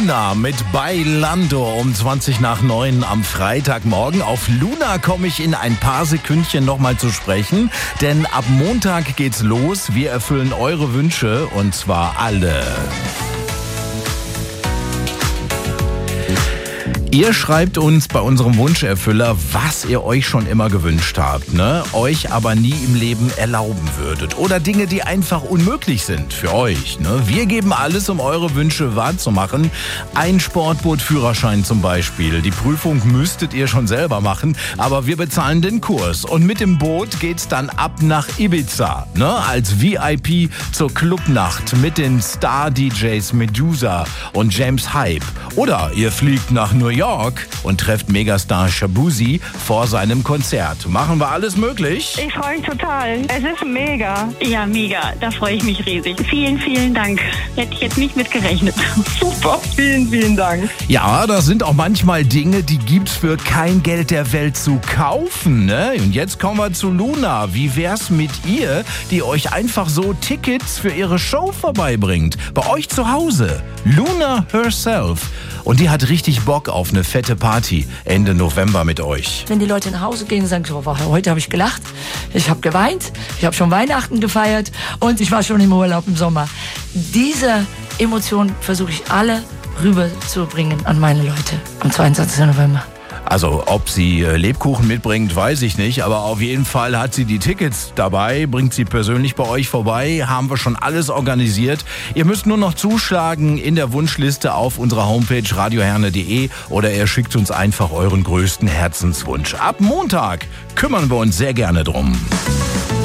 Luna mit Bailando um 20:09 am Freitagmorgen. Auf Luna komme ich in ein paar Sekündchen nochmal zu sprechen, denn ab Montag geht's los. Wir erfüllen eure Wünsche und zwar alle. Ihr schreibt uns bei unserem Wunscherfüller, was ihr euch schon immer gewünscht habt, ne? Euch aber nie im Leben erlauben würdet. Oder Dinge, die einfach unmöglich sind für euch, ne? Wir geben alles, um eure Wünsche wahrzumachen. Ein Sportbootführerschein zum Beispiel. Die Prüfung müsstet ihr schon selber machen, aber wir bezahlen den Kurs. Und mit dem Boot geht's dann ab nach Ibiza, ne? Als VIP zur Clubnacht mit den Star-DJs Medusa und James Hype. Oder ihr fliegt nach New York und trefft Megastar Shabuzi vor seinem Konzert. Machen wir alles möglich? Ich freue mich total. Es ist mega. Ja, mega. Da freue ich mich riesig. Vielen, vielen Dank. Hätte ich jetzt nicht mit gerechnet. Super. Vielen, vielen Dank. Ja, das sind auch manchmal Dinge, die gibt's für kein Geld der Welt zu kaufen, ne? Und jetzt kommen wir zu Luna. Wie wär's mit ihr, die euch einfach so Tickets für ihre Show vorbeibringt? Bei euch zu Hause. Luna herself. Und die hat richtig Bock auf eine fette Party Ende November mit euch. Wenn die Leute nach Hause gehen und sagen, so, heute habe ich gelacht, ich habe geweint, ich habe schon Weihnachten gefeiert und ich war schon im Urlaub im Sommer. Diese Emotionen versuche ich alle rüberzubringen an meine Leute am 22. November. Also ob sie Lebkuchen mitbringt, weiß ich nicht, aber auf jeden Fall hat sie die Tickets dabei, bringt sie persönlich bei euch vorbei, haben wir schon alles organisiert. Ihr müsst nur noch zuschlagen in der Wunschliste auf unserer Homepage radioherne.de oder ihr schickt uns einfach euren größten Herzenswunsch. Ab Montag kümmern wir uns sehr gerne drum.